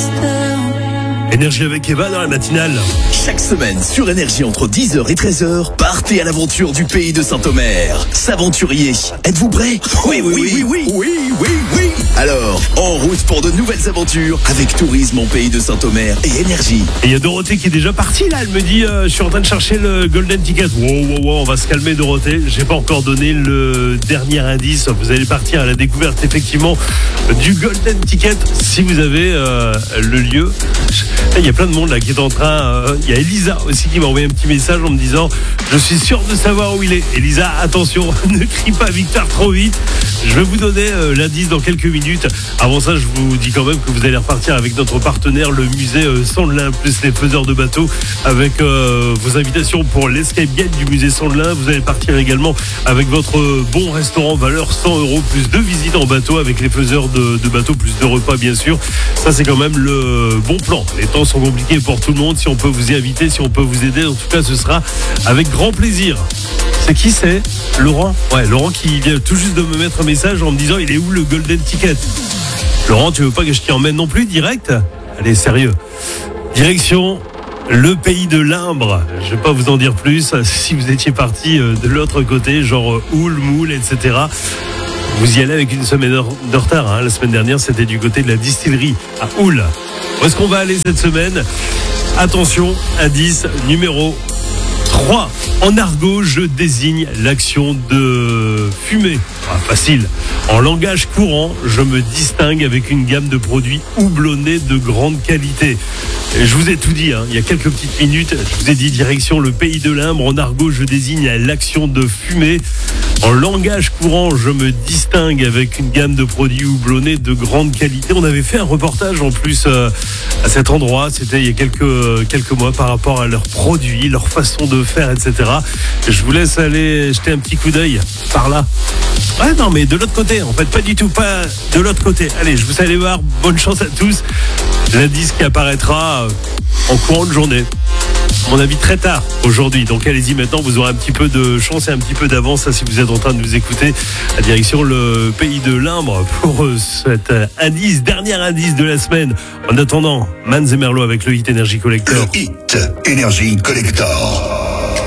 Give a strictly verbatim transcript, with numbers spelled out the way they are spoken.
Énergie avec Eva dans la matinale. Chaque semaine sur Énergie entre dix heures et treize heures, partez à l'aventure du pays de Saint-Omer. S'aventurier, êtes-vous prêts ? Oui, oui, oui, oui, oui, oui, oui, oui. Alors, en route pour de nouvelles aventures avec Tourisme en pays de Saint-Omer et Énergie. Et il y a Dorothée qui est déjà partie là, elle me dit euh, je suis en train de chercher le Golden Ticket. Wow, wow, wow, on va se calmer Dorothée, j'ai pas encore donné le dernier indice. Vous allez partir à la découverte effectivement du Golden Ticket si vous avez euh, le lieu. Il y a plein de monde là qui est en train. Euh, il y a Elisa aussi qui m'a envoyé un petit message en me disant je suis sûr de savoir où il est. Elisa, attention, ne crie pas victoire trop vite. Je vais vous donner euh, l'indice dans quelques minutes. Avant ça, je vous dis quand même que vous allez repartir avec notre partenaire, le musée euh, Sondelin, plus les faiseurs de bateaux, avec euh, vos invitations pour l'escape game du musée Sondelin. Vous allez partir également avec votre euh, bon restaurant valeur cent euros, plus deux visites en bateau avec les faiseurs de, de bateaux, plus deux repas bien sûr. Ça, c'est quand même le bon plan. Les temps sont compliqués pour tout le monde. Si on peut vous y inviter, si on peut vous aider, en tout cas, ce sera avec grand plaisir. C'est qui c'est ? Laurent ? Ouais, Laurent qui vient tout juste de me mettre un message en me disant il est où le Golden Ticket ? Laurent, tu veux pas que je t'y emmène non plus direct ? Allez, sérieux. Direction le pays de l'Imbre. Je vais pas vous en dire plus. Si vous étiez parti de l'autre côté, genre Houle, Moule, et cetera, vous y allez avec une semaine de retard. Hein. La semaine dernière, c'était du côté de la distillerie à Houle. Où est-ce qu'on va aller cette semaine ? Attention, indice numéro trois. En argot, je désigne l'action de fumer. Ah, facile. En langage courant, je me distingue avec une gamme de produits houblonnés de grande qualité. Et je vous ai tout dit, hein, il y a quelques petites minutes, je vous ai dit direction le pays de l'Imbre. En argot, je désigne l'action de fumer. En langage courant, je me distingue avec une gamme de produits houblonnés de grande qualité. On avait fait un reportage en plus euh, à cet endroit, c'était il y a quelques, quelques mois par rapport à leurs produits, leur façon de faire, et cetera. Je vous laisse aller jeter un petit coup d'œil par là. Ouais, non, mais de l'autre côté, en fait, pas du tout, pas de l'autre côté. Allez, je vous allez voir, bonne chance à tous. L'indice qui apparaîtra en courant de journée. À mon avis, très tard aujourd'hui. Donc allez-y maintenant, vous aurez un petit peu de chance et un petit peu d'avance si vous êtes en train de nous écouter. À direction le pays de l'Imbre pour cet indice, dernier indice de la semaine. En attendant, Mans et Merlot avec le Hit Energy Collector. Le Hit Energy Collector.